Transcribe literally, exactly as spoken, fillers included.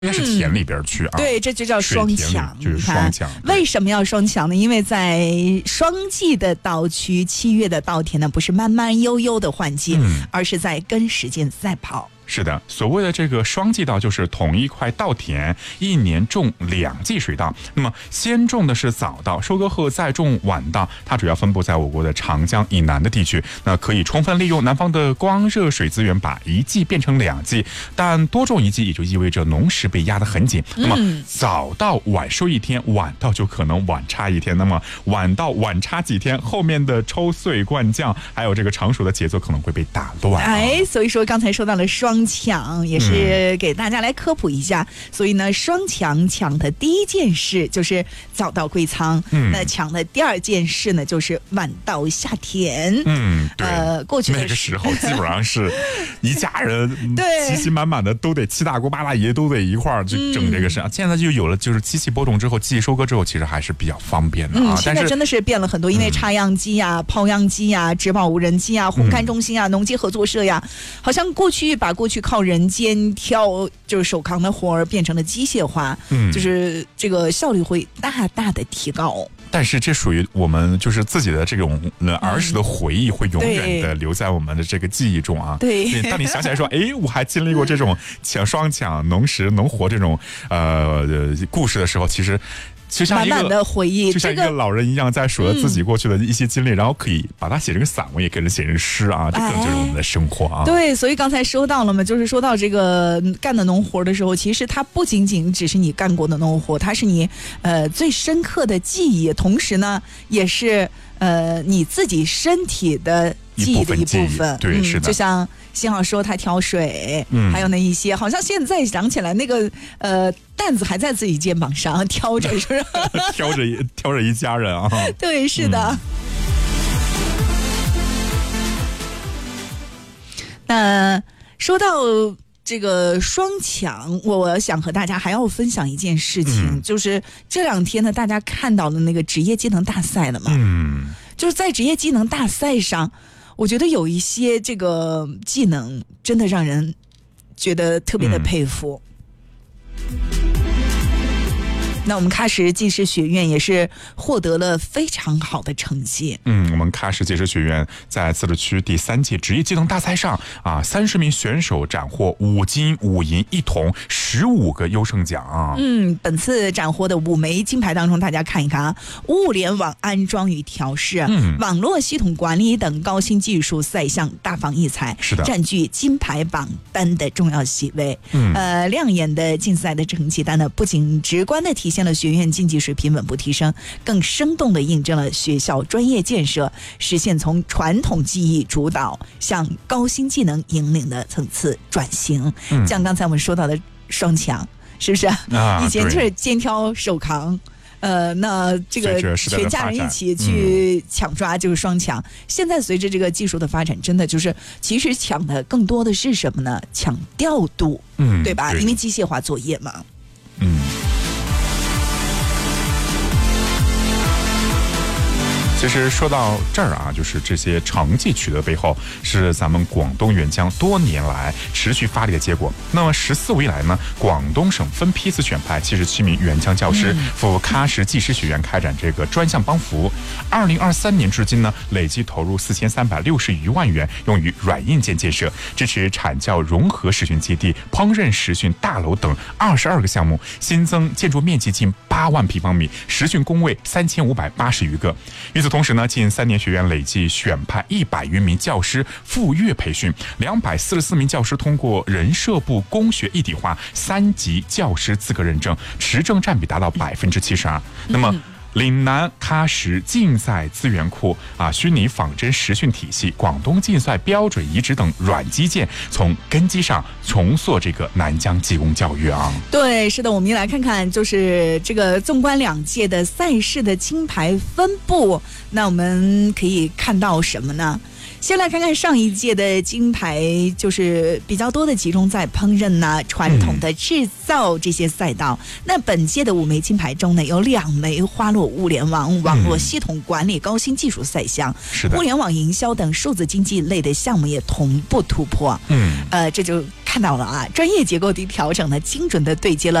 应该是田里边去啊、 嗯、对，这就叫双强， 就是双强。 为什么要双强呢？因为在霜季的稻区，七月的稻田呢，不是慢慢悠悠的换季、嗯、而是在跟时间赛跑。 是的，所谓的这个双季稻就是同一块稻田一年种两季水稻，那么先种的是早稻，收割后再种晚稻，它主要分布在我国的长江以南的地区，那可以充分利用南方的光热水资源，把一季变成两季，但多种一季也就意味着农时被压得很紧，那么早稻晚收一天，晚稻就可能晚插一天，那么晚稻晚插几天，后面的抽穗灌浆还有这个成熟的节奏可能会被打乱、啊、 哎，所以说刚才说到了双抢，也是给大家来科普一下、嗯、所以呢双抢抢的第一件事就是早稻归仓、嗯、那抢的第二件事呢就是晚稻下田。 嗯，对， 呃，过去的那个时候基本上是一家人对齐齐满满的都得七大姑八大姨都得一块儿去整这个事、嗯、现在就有了就是机器播种之后，机器收割之后其实还是比较方便的啊、 嗯、现在真的是变了很多，因为插秧机呀、抛秧机呀、植保无人机呀、烘干中心啊、农机合作社呀，好像过去把过去靠人肩挑就是手扛的活儿变成了机械化，嗯，就是这个效率会大大的提高。 但是这属于我们就是自己的这种儿时的回忆，会永远的留在我们的这个记忆中啊。 对， 当你想起来说，哎，我还经历过这种抢双抢、农时农活这种呃故事的时候，其实。就像一个满满的回忆， 就像一个老人一样，在数着自己过去的一些经历、嗯，然后可以把它写成散文，也给人写成诗啊，这个就是我们的生活啊。 对，所以刚才说到了嘛，就是说到这个干的农活的时候，其实它不仅仅只是你干过的农活，它是你呃最深刻的记忆，同时呢，也是呃你自己身体的记忆的一部分。 对、嗯，是的。 就像幸好说他挑水、嗯，还有那一些，好像现在想起来那个呃担子还在自己肩膀上挑着，是不是？ 挑着挑着一家人啊。 对，是的。嗯、那说到这个双抢，我想和大家还要分享一件事情、嗯，就是这两天呢，大家看到的那个职业技能大赛了嘛？嗯，就是在职业技能大赛上。我觉得有一些这个技能真的让人觉得特别的佩服。嗯，那我们喀什技师学院也是获得了非常好的成绩。 嗯，我们喀什技师学院在自治区第三届职业技能大赛上啊，三十名选手斩获五金、五银、一铜十五个优胜奖。 嗯，本次斩获的五枚金牌当中，大家看一看啊，物联网安装与调试、嗯、网络系统管理等高新技术赛项大放异彩， 是的， 占据金牌榜单的重要席位。嗯，呃，亮眼的竞赛的成绩单呢，不仅直观的体现了学院竞技水平稳步提升，更生动地印证了学校专业建设实现从传统技艺主导向高新技能引领的层次转型。嗯、像刚才我们说到的双抢，是不是？啊、以前就是肩挑手扛。呃，那这个全家人一起去抢抓就是双抢、嗯。现在随着这个技术的发展，真的就是其实抢的更多的是什么呢？抢调度，嗯，对吧？对，因为机械化作业嘛。嗯。 其实说到这儿啊，就是这些成绩取得背后是咱们广东援疆多年来持续发力的结果。那么十四五以来呢，广东省分批次选派七十七名援疆教师赴喀什技师学院开展这个专项帮扶。二零二三年至今呢，累计投入四千三百六十余万元用于软硬件建设，支持产教融合实训基地、烹饪实训大楼等二十二个项目，新增建筑面积近八万平方米，实训工位三千五百八十余个。与此同时呢，近三年学院累计选派一百余名教师赴粤培训，两百四十四名教师通过人社部公学一体化三级教师资格认证，持证占比达到百分之七十二。那么。岭南喀什竞赛资源库啊，虚拟仿真实训体系、广东竞赛标准遗址等软基建，从根基上重塑这个南疆技工教育啊。 对，是的，我们一来看看，就是这个纵观两届的赛事的金牌分布，那我们可以看到什么呢？ 先来看看上一届的金牌，就是比较多的集中在烹饪呐、啊、传统的制造这些赛道。嗯、那本届的五枚金牌中呢，有两枚花落物联网、网络系统管理、高新技术赛项， 是的， 物联网营销等数字经济类的项目也同步突破。嗯，呃，这就看到了啊，专业结构的调整呢，精准的对接了